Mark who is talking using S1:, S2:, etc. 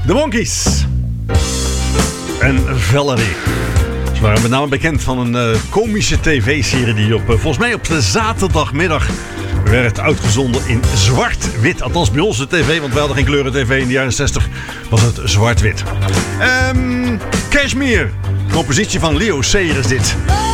S1: The Monkees en Valerie. Ze waren met name bekend van een komische tv-serie die volgens mij op de zaterdagmiddag werd uitgezonden in zwart-wit. Althans bij onze tv, want wij hadden geen kleuren-tv in de jaren 60. Was het zwart-wit. Cashmere. Compositie van Leo Sayer is dit.